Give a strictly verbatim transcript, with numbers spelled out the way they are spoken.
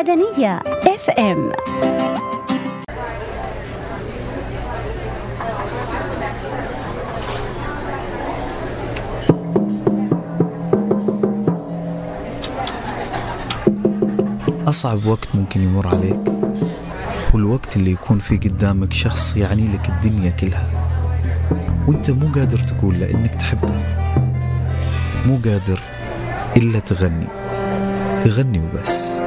عدنية اف ام. أصعب وقت ممكن يمر عليك هو الوقت اللي يكون فيه قدامك شخص يعني لك الدنيا كلها، وانت مو قادر تقول له انك تحبه، مو قادر إلا تغني تغني وبس.